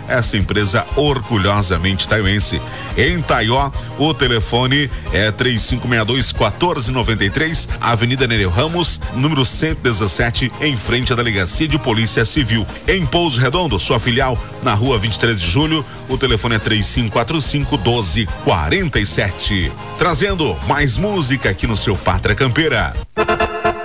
essa empresa orgulhosamente taiuense. Em Taió, o telefone é 3562-1493, Avenida Nereu Ramos, número 117, em frente à Delegacia de Polícia Civil. Em Pouso Redondo, sua filial, na rua 23 de julho, o telefone é 3545-1247. Trazendo mais música aqui no seu Pátria Campeira.